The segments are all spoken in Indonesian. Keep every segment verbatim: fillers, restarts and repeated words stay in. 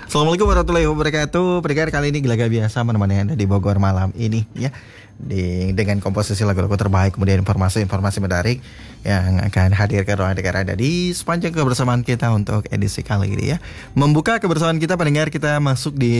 Assalamualaikum warahmatullahi wabarakatuh. Pendengar, kali ini Gelaga biasa menemani Anda di Bogor malam ini ya, di, dengan komposisi lagu-lagu terbaik, kemudian informasi-informasi menarik yang akan hadirkan ruang dengar Anda di sepanjang kebersamaan kita untuk edisi kali ini ya. Membuka kebersamaan kita pendengar, kita masuk di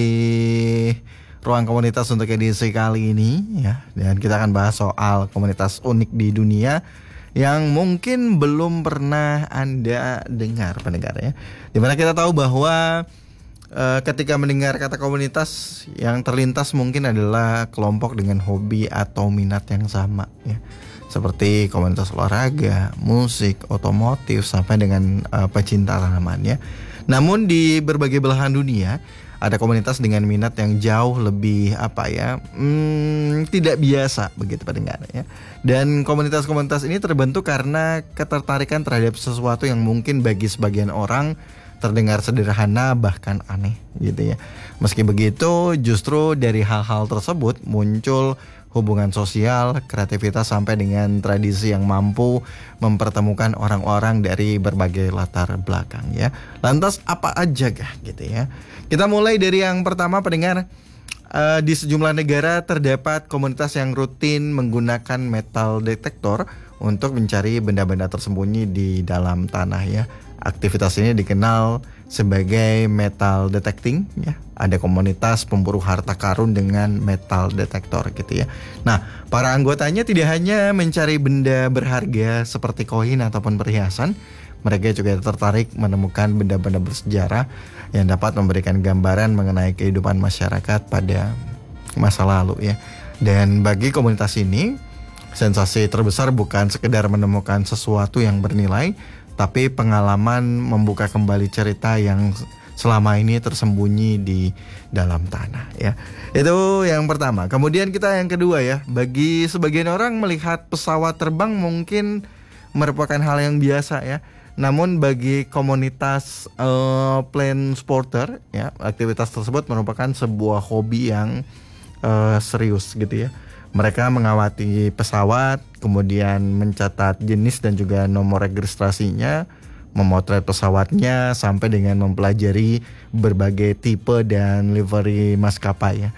ruang komunitas untuk edisi kali ini ya, dan kita akan bahas soal komunitas unik di dunia yang mungkin belum pernah Anda dengar pendengar ya. Dimana kita tahu bahwa uh, ketika mendengar kata komunitas, yang terlintas mungkin adalah kelompok dengan hobi atau minat yang sama ya. Seperti komunitas olahraga, musik, otomotif, sampai dengan uh, pecinta tanaman ya. Namun di berbagai belahan dunia ada komunitas dengan minat yang jauh lebih apa ya, hmm, tidak biasa begitu pendengar ya. Dan komunitas-komunitas ini terbentuk karena ketertarikan terhadap sesuatu yang mungkin bagi sebagian orang terdengar sederhana bahkan aneh gitu ya. Meski begitu, justru dari hal-hal tersebut muncul hubungan sosial, kreativitas, sampai dengan tradisi yang mampu mempertemukan orang-orang dari berbagai latar belakang ya. Lantas apa aja kah gitu ya? Kita mulai dari yang pertama pendengar. Uh, di sejumlah negara terdapat komunitas yang rutin menggunakan metal detektor untuk mencari benda-benda tersembunyi di dalam tanah ya. Aktivitas ini dikenal sebagai metal detecting ya. Ada komunitas pemburu harta karun dengan metal detektor gitu ya. Nah, para anggotanya tidak hanya mencari benda berharga seperti koin ataupun perhiasan, mereka juga tertarik menemukan benda-benda bersejarah yang dapat memberikan gambaran mengenai kehidupan masyarakat pada masa lalu ya. Dan bagi komunitas ini, sensasi terbesar bukan sekedar menemukan sesuatu yang bernilai, tapi pengalaman membuka kembali cerita yang selama ini tersembunyi di dalam tanah ya. Itu yang pertama. Kemudian kita yang kedua ya. Bagi sebagian orang melihat pesawat terbang mungkin merupakan hal yang biasa ya. Namun bagi komunitas uh, plane sporter ya, aktivitas tersebut merupakan sebuah hobi yang uh, serius gitu ya. Mereka mengawati pesawat, kemudian mencatat jenis dan juga nomor registrasinya, memotret pesawatnya, sampai dengan mempelajari berbagai tipe dan livery maskapai ya.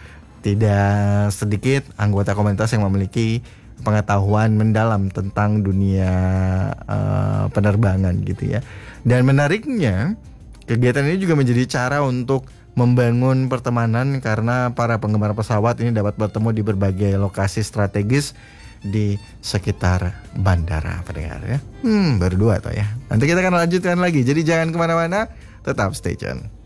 Tidak sedikit anggota komunitas yang memiliki pengetahuan mendalam tentang dunia uh, penerbangan gitu ya. Dan menariknya, kegiatan ini juga menjadi cara untuk membangun pertemanan karena para penggemar pesawat ini dapat bertemu di berbagai lokasi strategis di sekitar bandara pendengar ya. Hmm, berdua tuh ya. Nanti kita akan lanjutkan lagi. Jadi jangan kemana-mana, tetap stay tune.